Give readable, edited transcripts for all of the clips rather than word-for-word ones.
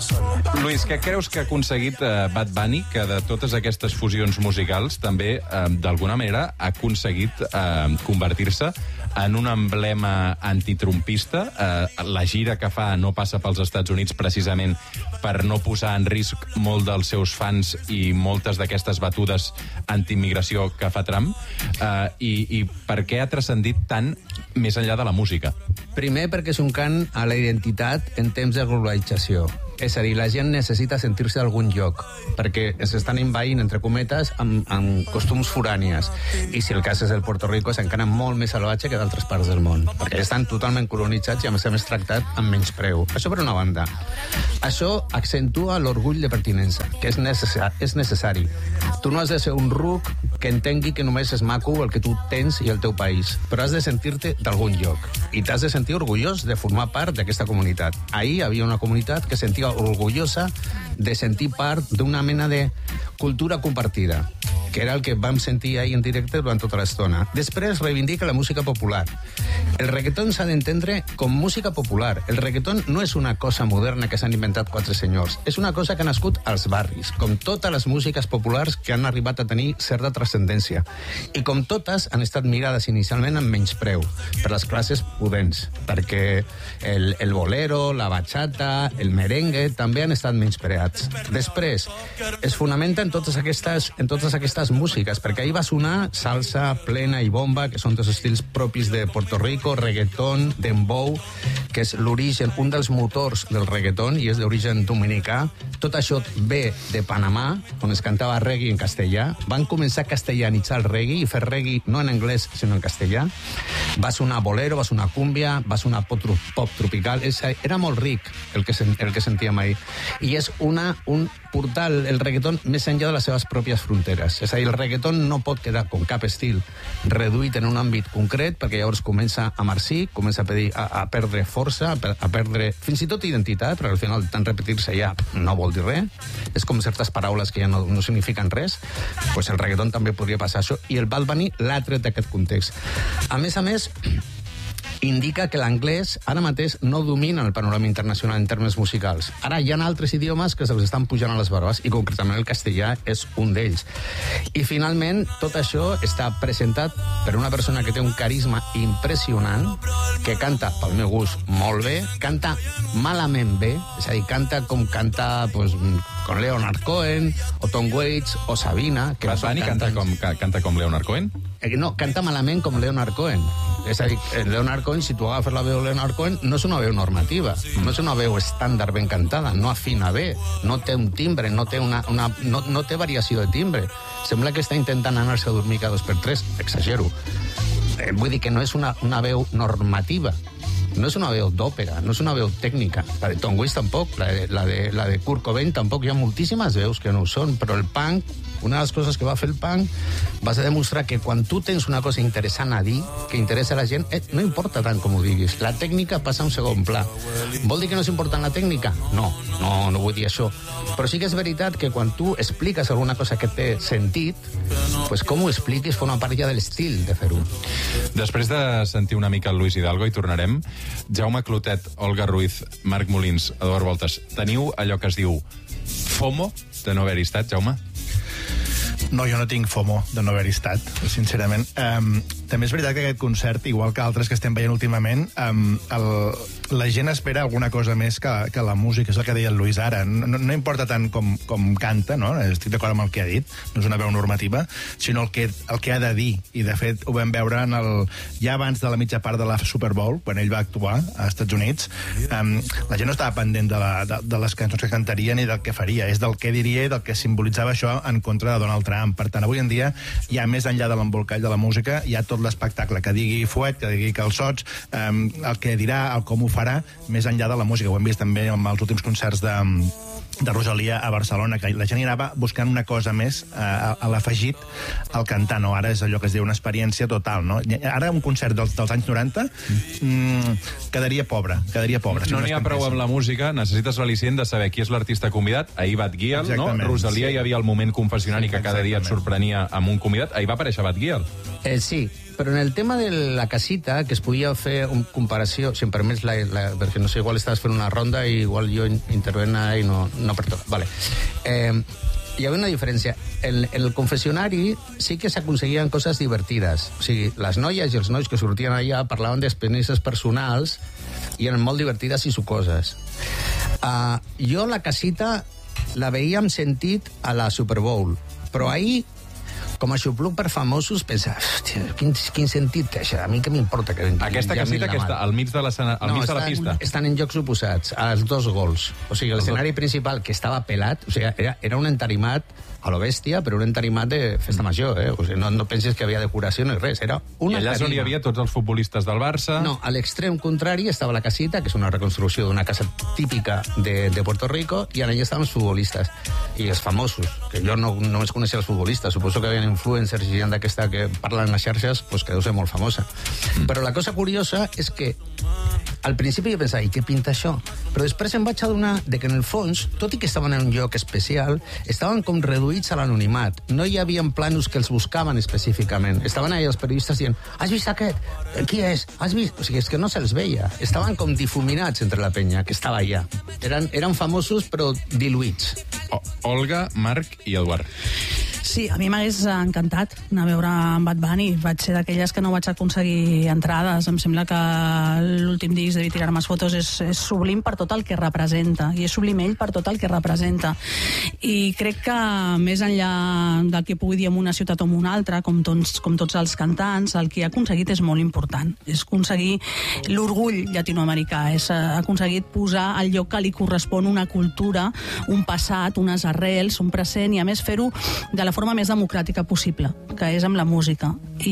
Luis, què creus que ha aconseguit Bad Bunny, que de totes aquestes fusions musicals també, d'alguna manera, ha aconseguit convertir-se en un emblema antitrumpista? La gira que fa no passa pels Estats Units precisament per no posar en risc molt dels seus fans i moltes d'aquestes batudes antiimmigració que fa Trump. I per què ha transcendit tant més enllà de la música? Primer, perquè és un cant a la identitat en temps de globalització. És a dir, la gent necessita sentir-se d'algun lloc, perquè s'estan envaint, entre cometes, amb costums forànies. I si el cas és el Puerto Rico, és encara molt més salvatge que d'altres parts del món, perquè estan totalment colonitzats i a més a més tractat amb menyspreu. Això per una banda. Això accentua l'orgull de pertinença, que és necessari. Tu no has de ser un ruc que entengui que només és maco el que tu tens i el teu país, però has de sentir-te d'algun lloc. I t'has de sentir orgullós de formar part d'aquesta comunitat. Ahir hi havia una comunitat que sentia orgullosa de sentir part d'una mena de cultura compartida, que era el que vam sentir ahir en directe durant tota l'estona. Després reivindica la música popular. El reggaeton s'ha d'entendre com música popular. El reggaeton no és una cosa moderna que s'han inventat quatre senyors. És una cosa que ha nascut als barris, com totes les músiques populars que han arribat a tenir certa transcendència. I com totes han estat mirades inicialment amb menyspreu per les classes pudents, perquè el bolero, la bachata, el merengue també han estat menyspreats. Després, es fonamenta en totes aquestes músiques, perquè ahir va sonar salsa, plena i bomba, que són dos estils propis de Puerto Rico, reggaeton, dembow, que és l'origen, un dels motors del reggaeton, i és d'origen dominicà. Tot això ve de Panamà, on es cantava reggae en castellà. Van començar a castellanitzar el reggae i fer reggae no en anglès, sinó en castellà. Va sonar bolero, va sonar cúmbia, va sonar pop tropical. Era molt ric el que sentíem ahir. I és un portal, el reggaeton, més enllà de les seves pròpies fronteres. És a dir, el reggaeton no pot quedar com cap estil reduït en un àmbit concret, perquè llavors comença a marcir, comença a perdre força, a perdre fins i tot identitat, perquè al final tant repetir-se ja no vol dir res. És com certes paraules que ja no signifiquen res. Pues el reggaeton també podria passar això, i el Bad Bunny l'ha tret d'aquest context. A més, indica que l'anglès ara mateix no domina el panorama internacional en termes musicals. Ara hi ha altres idiomes que se'ls estan pujant a les barbes, i concretament el castellà és un d'ells. I finalment, tot això està presentat per una persona que té un carisma impressionant, que canta, pel meu gust, molt bé, canta malament bé, és a dir, canta com canta con Leonard Cohen, o Tom Waits, o Sabina. Bad Bunny canta com Leonard Cohen? No, canta malament com Leonard Cohen. És a dir, Leonard Cohen, si tu agafes la veu de Leonard Cohen, no és una veu normativa, no és una veu estàndard ben cantada, no afina bé, no té un timbre, no té variació de timbre. Sembla que està intentant anar-se a dormir cada 2x3, exagero. Vull dir que no és una veu normativa, no és una veu d'òpera, no és una veu tècnica. La de Tom Waits tampoc, la de Kurt Cobain tampoc. Hi ha moltíssimes veus que no ho són, però el punk, una de les coses que va fer el punk va ser demostrar que quan tu tens una cosa interessant a dir, que interessa a la gent, no importa tant com ho diguis. La tècnica passa a un segon pla. Vol dir que no és important la tècnica? No vull dir això. Però sí que és veritat que quan tu expliques alguna cosa que té sentit, pues com ho expliquis forma part ja de l'estil de fer-ho. Després de sentir una mica el Luis Hidalgo, hi tornarem. Jaume Clotet, Olga Ruiz, Marc Molins, Eduard Voltes, teniu allò que es diu FOMO de no haver-hi estat, Jaume? No, jo no tinc FOMO de no haver-hi estat, sincerament. També és veritat que aquest concert, igual que altres que estem veient últimament, la gent espera alguna cosa més que la música, és el que deia el Luis ara. No importa tant com canta, no? Estic d'acord amb el que ha dit, no és una veu normativa, sinó el que ha de dir. I, de fet, ho vam veure ja abans de la mitja part de la Super Bowl, quan ell va actuar als Estats Units. La gent no estava pendent de les cançons que cantaria ni del que faria, és del que diria i del que simbolitzava això en contra de Donald Trump. Per tant, avui en dia, ja més enllà de l'embolcall de la música, hi ha tot l'espectacle, que digui fuet, que digui calçots, el que dirà, el com ho farà, més enllà de la música. Ho hem vist també amb els últims concerts de Rosalia a Barcelona, que la gent hi anava buscant una cosa més a l'afegit al cantar, no? Ara és allò que es diu una experiència total, no? Ara un concert dels anys 90 quedaria pobre. No n'hi ha prou amb la música, necessites l'al·licient de saber qui és l'artista convidat. Ahir Bad Gyal, no? Rosalia, hi havia el moment confessionari que cada dia et sorprenia amb un convidat. Ahir va aparèixer Bad Gyal. Sí, Però en el tema de la casita, que es podia fer una comparació, si em permets, perquè no sé, igual estaves fent una ronda i igual jo intervenc i no per tot. Vale. Hi havia una diferència. En el confessionari sí que s'aconseguien coses divertides. O sigui, les noies i els nois que sortien allà parlaven d'experiències personals i eren molt divertides i sucoses. Jo la casita la veia amb sentit a la Super Bowl, però ahir, com a xupluc per famosos, pensa, hòstia, quin sentit té això? A mi què m'importa que aquesta casita que està al mig de la pista? Estan en llocs oposats, als 2 gols. O sigui, l'escenari principal, que estava pelat, o sigui, era un entarimat a lo bèstia, però un entarimat de festa major, O sigui, no pensis que havia decoració ni res, era una I allà és on hi havia tots els futbolistes del Barça? No, a l'extrem contrari estava la casita, que és una reconstrucció d'una casa típica de Puerto Rico, i allà estaven els futbolistes i els famosos, que jo no només coneixia els futbolistes, suposo que havien influencers i gent d'aquesta que parlen en les xarxes, pues que deu ser molt famosa. Però la cosa curiosa és que al principi jo pensava, i què pinta això? Però després em vaig adonar de que en el fons, tot i que estaven en un lloc especial, estaven com reduïts a l'anonimat. No hi havia planos que els buscaven específicament. Estaven allà els periodistes dient, has vist aquest? Qui és? Has vist? O sigui, és que no se'ls veia. Estaven com difuminats entre la penya que estava allà. Eren famosos però diluïts. Olga, Marc i Eduard. Sí, a mi m'hagués encantat anar a veure en Bad Bunny. Vaig ser d'aquelles que no vaig aconseguir entrades. Em sembla que l'últim disc de Tirar Más Fotos és sublim per tot el que representa, i és sublim ell per tot el que representa. I crec que més enllà del que pugui dir en una ciutat o en una altra, com tots els cantants, el que ha aconseguit és molt important. És aconseguir l'orgull llatinoamericà, és aconseguit posar al lloc que li correspon una cultura, un passat, unes arrels, un present, i a més fer-ho de la forma més democràtica possible, que és amb la música,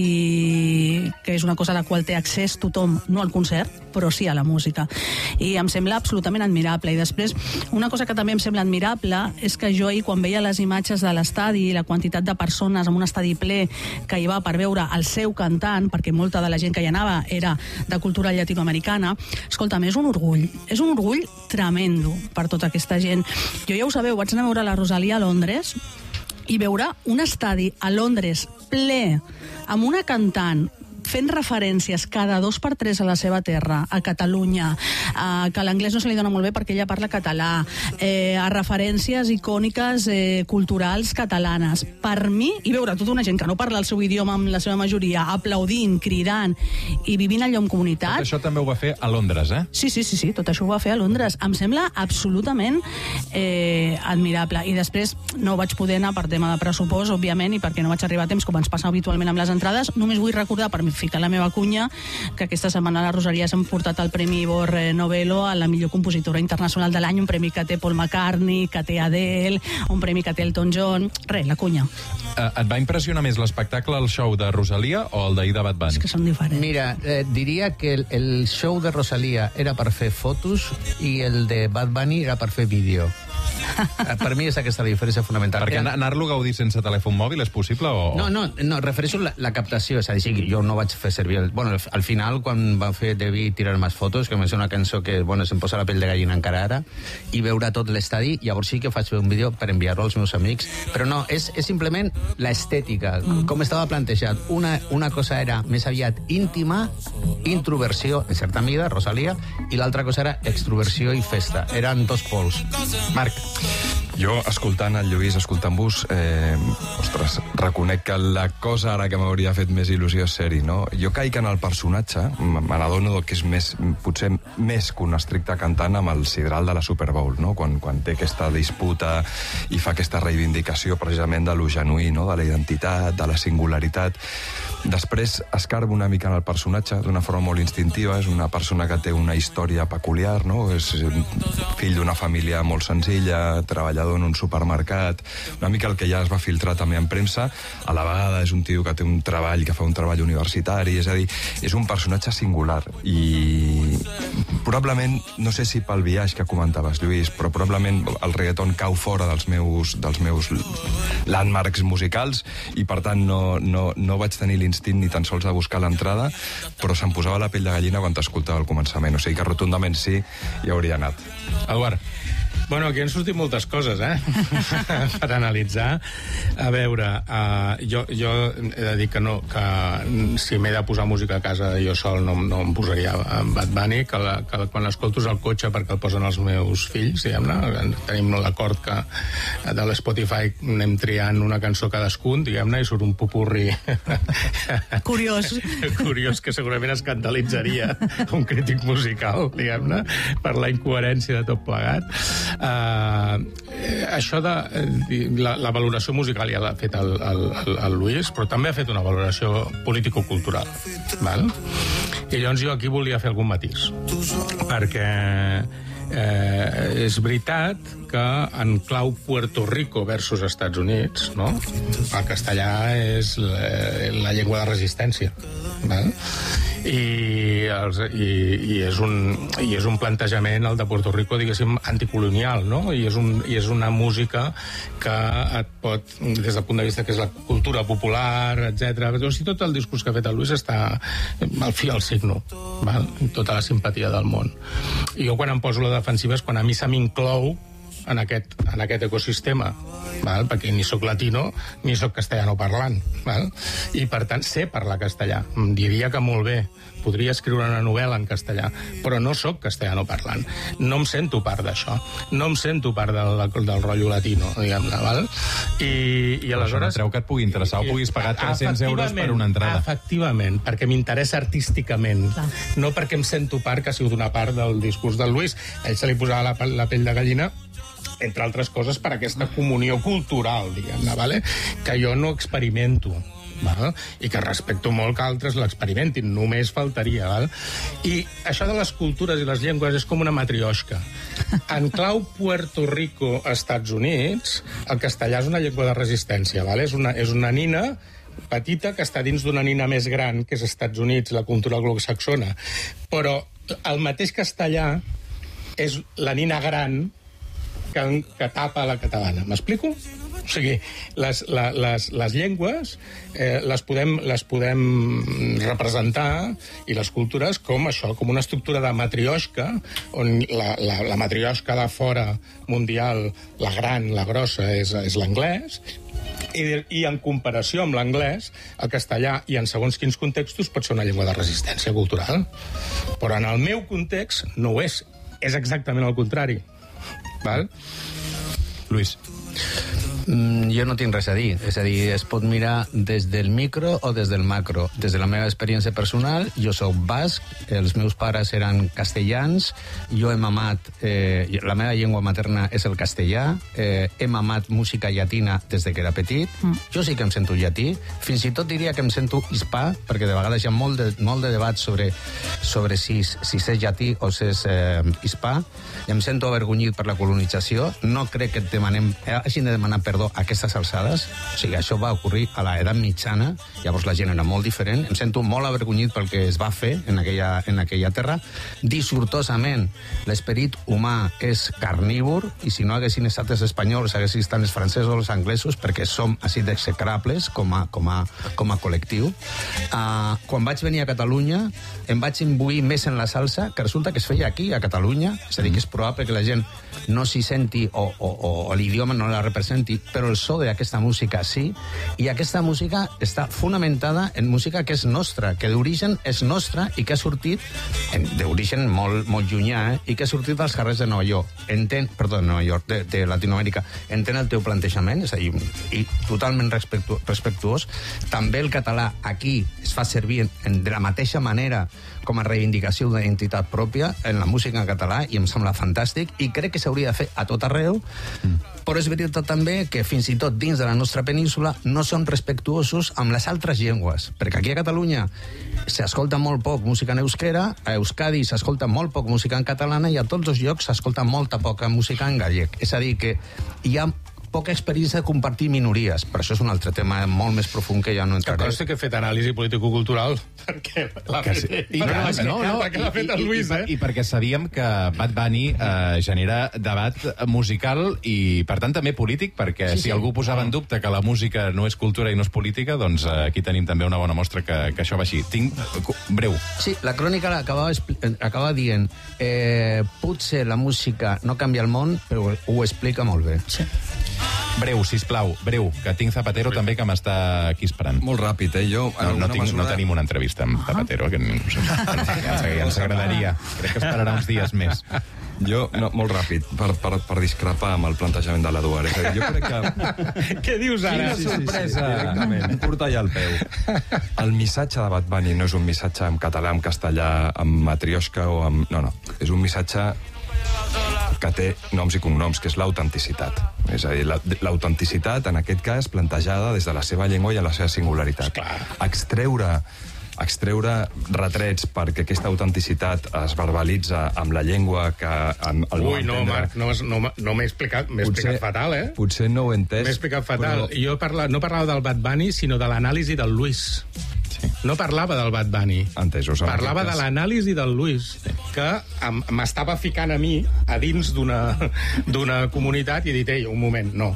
i que és una cosa a la qual té accés tothom, no al concert, però sí a la música. I em sembla absolutament admirable. I després, una cosa que també em sembla admirable és que jo ahir, quan veia les imatges de l'estadi i la quantitat de persones en un estadi ple que hi va per veure el seu cantant, perquè molta de la gent que hi anava era de cultura llatinoamericana, escolta'm, és un orgull tremendo per tota aquesta gent. Jo ja ho sabeu, vaig anar a veure la Rosalía a Londres, i veure un estadi a Londres ple, amb una cantant fent referències cada 2 per 3 a la seva terra, a Catalunya, que l'anglès no se li dona molt bé perquè ella parla català, a referències icòniques culturals catalanes. Per mi, i veure tota una gent que no parla el seu idioma amb la seva majoria, aplaudint, cridant i vivint allò en comunitat... Tot això també ho va fer a Londres, eh? Sí, tot això ho va fer a Londres. Em sembla absolutament admirable. I després no vaig poder anar per tema de pressupost, òbviament, i perquè no vaig arribar a temps, com ens passa habitualment amb les entrades. Només vull recordar, per ficar la meva cunya, que aquesta setmana a la Rosalia s'han portat el Premi Ivor Novello a la millor compositora internacional de l'any, un premi que té Paul McCartney, que té Adele, un premi que té Elton John... La cunya. Et va impressionar més l'espectacle, el show de Rosalia o el d'ahir de Bad Bunny? És que són diferents. Mira, diria que el show de Rosalia era per fer fotos i el de Bad Bunny era per fer vídeo. Per mi és aquesta diferència fonamental. Perquè anar-lo a gaudir sense telèfon mòbil és possible o...? No, refereixo la captació, és a dir, jo no vaig fer servir... al final, quan va fer Debí Tirar Más Fotos, que és una cançó que se'm posa la pell de gallina encara ara, i veure tot l'estadi, llavors sí que faig un vídeo per enviar-lo als meus amics, però no, és simplement l'estètica, com estava plantejat. Una cosa era més aviat íntima, introversió, en certa mida, Rosalia, i l'altra cosa era extroversió i festa. Eren 2 pols. Marc. Jo, escoltant el Lluís, escoltant-vos, reconec que la cosa ara que m'hauria fet més il·lusió és ser-hi, no? Jo caic en el personatge, me n'adono que és potser més que un estricte cantant amb el sidral de la Super Bowl, no? Quan té aquesta disputa i fa aquesta reivindicació precisament de lo genuí, no? De la identitat, de la singularitat. Després escarbo una mica en el personatge d'una forma molt instintiva. És una persona que té una història peculiar, no? És fill d'una família molt senzilla, treballador en un supermercat, una mica el que ja es va filtrar també en premsa. A la vegada és un tio que té un treball, que fa un treball universitari, és a dir, és un personatge singular i probablement, no sé si pel viatge que comentaves, Lluís, però probablement el reggaeton cau fora dels meus landmarks musicals i per tant no vaig tenir l'instint ni tan sols de buscar l'entrada, però se'm posava la pell de gallina quan t'escoltava al començament, o sigui que rotundament sí, hi hauria anat. Eduard. Bueno, aquí han sortit moltes coses, per analitzar. A veure, jo he de dir que no, que si m'he de posar música a casa jo sol no em posaria Bad Bunny, que quan l'escolto és al cotxe perquè el posen els meus fills, diguem-ne. Tenim l'acord que de l'Spotify anem triant una cançó cadascun, diguem-ne, i surt un popurri curiós que segurament escandalitzaria un crític musical, diguem-ne, per la incoherència de tot plegat. Això de la valoració musical ja l'ha fet el Luis, però també ha fet una valoració político-cultural, val? I llavors jo aquí volia fer algun matís, perquè és veritat que en clau Puerto Rico versus Estats Units, no? El castellà és la llengua de resistència, val? I és un plantejament, el de Puerto Rico, diguéssim, anticolonial, no? I és una música que et pot, des del punt de vista que és la cultura popular, etc. O sigui, tot el discurs que ha fet el Luis està al fi al signo, val? Tota la simpatia del món. I jo quan em poso la defensiva és quan a mi se m'inclou en aquest ecosistema, val? Perquè ni sóc latino ni sóc castellano parlant, val? I per tant sé parlar castellà, em diria que molt bé, podria escriure una novel·la en castellà, però no sóc castellano parlant, no em sento part d'això, no em sento part del rotllo latino, diguem-ne, val? I aleshores... Això no treu que et pugui interessar o puguis pagar 300 euros per una entrada. Efectivament, perquè m'interessa artísticament, no perquè em sento part, que ha sigut una part del discurs del Luis. A ell se li posava la pell de gallina, entre altres coses, per aquesta comunió cultural, diguem-ne, vale? Que jo no experimento, val? I que respecto molt que altres l'experimentin, només faltaria, val? I això de les cultures i les llengües és com una matrioshka. En clau Puerto Rico, Estats Units, el castellà és una llengua de resistència, val? És una nina petita que està dins d'una nina més gran, que és Estats Units, la cultura anglosaxona. Però el mateix castellà és la nina gran que tapa la catalana. M'explico? O sigui, les llengües les podem representar, i les cultures, com això, com una estructura de matrioshka, on la matrioshka de fora mundial, la gran, la grossa, és l'anglès, i en comparació amb l'anglès, el castellà, i en segons quins contextos, pot ser una llengua de resistència cultural. Però en el meu context no ho és. És exactament el contrari. Val? Luis. Jo no tinc res a dir. És a dir, es pot mirar des del micro o des del macro. Des de la meva experiència personal, jo soc basc, els meus pares eren castellans, jo he mamat, la meva llengua materna és el castellà, he mamat música llatina des de que era petit, jo sí que em sento llatí, fins i tot diria que em sento hispà, perquè de vegades hi ha molt de debat sobre si s'és llatí o s'és hispà. Em sento avergonyit per la colonització, no crec que hagin de demanar perdó a aquestes alçades. O sigui, això va ocorrir a l'edat mitjana, llavors la gent era molt diferent. Em sento molt avergonyit pel que es va fer en aquella terra. Dissortosament, l'esperit humà és carnívor, i si no haguessin estat els espanyols, haguessin estat els francesos o els anglesos, perquè som així d'execrables com a col·lectiu. Quan vaig venir a Catalunya, em vaig imbuir més en la salsa, que resulta que es feia aquí, a Catalunya. És a dir, que és probable que la gent no s'hi senti o l'idioma no la representi, però el so d'aquesta música sí, i aquesta música està fonamentada en música que és nostra, que d'origen és nostra i que ha sortit d'origen molt llunyà, i que ha sortit dels carrers de Nova York. De Nova York, de Latinoamèrica. Entén el teu plantejament, és a dir, i totalment respectuós. També el català aquí es fa servir de la mateixa manera com a reivindicació d'identitat pròpia en la música en català, i em sembla fantàstic, i crec que s'hauria de fer a tot arreu. Però és veritat també que fins i tot dins de la nostra península no són respectuosos amb les altres llengües, perquè aquí a Catalunya s'escolta molt poc música en euskera, a Euskadi s'escolta molt poc música en catalana, i a tots els llocs s'escolta molta poca música en gallec. És a dir, que hi ha poca experiència de compartir minories, però això és un altre tema molt més profund que ja no Que entraré. consta que he fet anàlisi político-cultural perquè l'ha fet, perquè l'ha fet el Lluís, I perquè sabíem que Bad Bunny genera debat musical i, per tant, també polític, perquè si algú posava en dubte que la música no és cultura i no és política, doncs aquí tenim també una bona mostra que això va així. Tinc... Breu. Sí, la crònica acaba dient potser la música no canvia el món, però ho explica molt bé. Sí. Breu, sisplau, breu, que tinc Zapatero també que m'està aquí esperant. Molt ràpid, Jo... No tenim una entrevista amb Zapatero, que ja ens agradaria. Crec que esperarà uns dies més. Molt ràpid, per discrepar amb el plantejament de l'Eduard. És a dir, jo crec que... Què dius ara? Quina sorpresa! Directament, portar ja el peu. El missatge de Bad Bunny no és un missatge en català, en castellà, en matrioshka o en... No. És un missatge que té noms i cognoms, que és l'autenticitat. És a dir, l'autenticitat, en aquest cas, plantejada des de la seva llengua i en la seva singularitat. Extreure retrets perquè aquesta autenticitat es verbalitza amb la llengua que... Ui, no, Marc, no m'he explicat, fatal, Potser no ho he entès. M'he explicat fatal. Jo no parlava del Bad Bunny, sinó de l'anàlisi del Lluís. No parlava del Bad Bunny. Entesos. Parlava de l'anàlisi del Lluís, que m'estava ficant a mi a dins d'una comunitat i he dit, ei, un moment, no.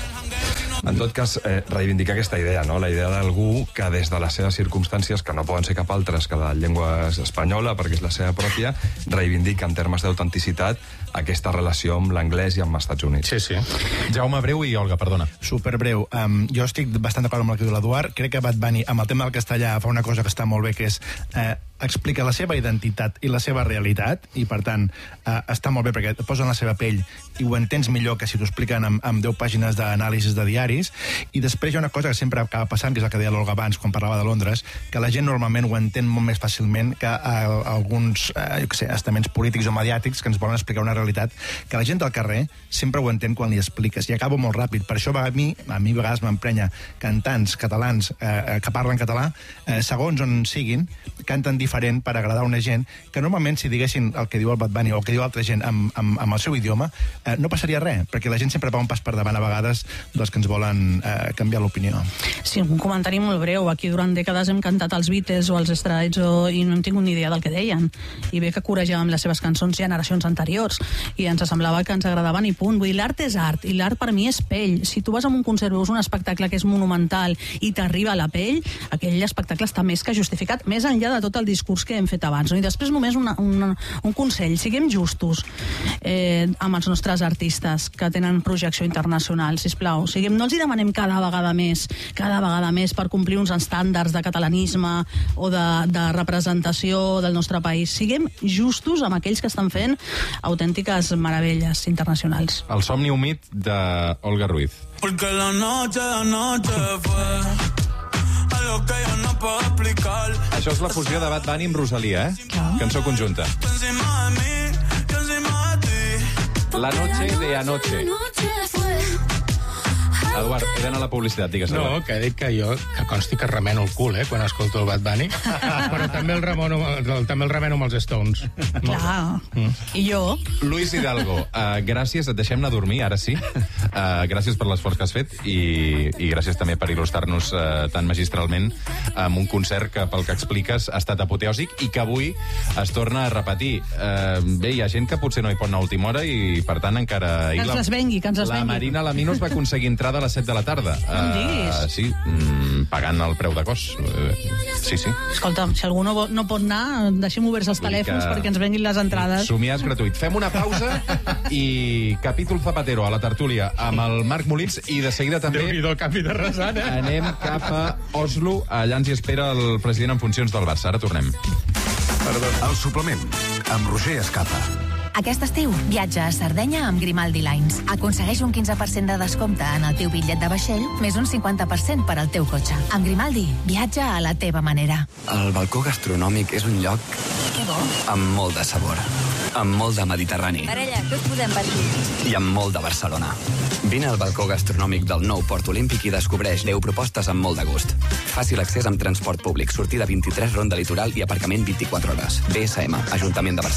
En tot cas, reivindicar aquesta idea, no? La idea d'algú que des de les seves circumstàncies, que no poden ser cap altres que la llengua espanyola, perquè és la seva pròpia, reivindica en termes d'autenticitat aquesta relació amb l'anglès i amb els Estats Units. Sí. Jaume, breu, i Olga, perdona. Superbreu. Jo estic bastant d'acord amb el que diu l'Eduard. Crec que Bad Bunny, amb el tema del castellà, fa una cosa que està molt bé, que és explica la seva identitat i la seva realitat, i per tant està molt bé perquè et posen la seva pell i ho entens millor que si t'ho expliquen amb 10 pàgines d'anàlisis de diaris. I després hi ha una cosa que sempre acaba passant, que és el que deia l'Olga abans quan parlava de Londres, que la gent normalment ho entén molt més fàcilment que alguns estaments polítics o mediàtics que ens volen explicar una realitat que la gent del carrer sempre ho entén quan li expliques. I acabo molt ràpid. Per això a mi a vegades m'emprenya cantants catalans que parlen català, segons on siguin, canten diferent per agradar una gent que normalment si diguessin el que diu el Bad Bunny o el que diu altra gent amb el seu idioma no passaria res, perquè la gent sempre va un pas per davant a vegades dels que ens volen canviar l'opinió. Sí, un comentari molt breu. Aquí durant dècades hem cantat els Beatles o els Straits i no hem tingut ni idea del que deien. I bé que corejàvem les seves cançons generacions anteriors i ens semblava que ens agradaven i punt. Vull dir, l'art és art i l'art per mi és pell. Si tu vas a un concert, veus un espectacle que és monumental i t'arriba a la pell, aquell espectacle està més que justificat, més enllà de tot el discurs que hem fet abans. No? I després només un consell. Siguem justos amb els nostres artistes que tenen projecció internacional, sisplau. No els hi demanem cada vegada més per complir uns estàndards de catalanisme o de representació del nostre país. Siguem justos amb aquells que estan fent autèntiques meravelles internacionals. El somni humit d'Olga Ruiz. Porque la noche fue algo que yo no puedo explicar. Això és la fusió de Bad Bunny amb Rosalia, Cançó conjunta. La noche de anoche. Eduard, he d'anar a la publicitat, digues. No, que dic que jo, que consti que remeno el cul, quan escolto el Bad Bunny, però també el remeno amb els Stones. Clar. I jo? Luis Hidalgo, gràcies, et deixem anar a dormir, ara sí. Gràcies per l'esforç que has fet i gràcies també per il·lustrar-nos tan magistralment amb un concert que, pel que expliques, ha estat apoteòsic i que avui es torna a repetir. Bé, hi ha gent que potser no hi pot anar a última hora i, per tant, encara... Que ens les vengui. La Marina Laminos va aconseguir entrada a les 7 de la tarda. Com diguis? Sí, pagant el preu de cos. Sí. Escolta, si algú no pot anar, deixem oberts els telèfons perquè ens venguin les entrades. Somiar és gratuït. Fem una pausa i capítol Zapatero a la tertúlia amb el Marc Molins i de seguida també... Déu-n'hi-do el canvi de resant, Anem cap a Oslo. Allà ens hi espera el president en funcions del Barça. Ara tornem. El suplement, amb Roger Escapa. Aquest estiu, viatja a Sardenya amb Grimaldi Lines. Aconsegueix un 15% de descompte en el teu bitllet de vaixell, més un 50% per al teu cotxe. Amb Grimaldi, viatja a la teva manera. El balcó gastronòmic és un lloc... Que bo. Amb molt de sabor. Amb molt de Mediterrani. Parella, què us podem per aquí? I amb molt de Barcelona. Vine al balcó gastronòmic del nou Port Olímpic i descobreix 10 propostes amb molt de gust. Fàcil accés amb transport públic, sortida 23 Ronda Litoral i aparcament 24 hores. BSM, Ajuntament de Barcelona.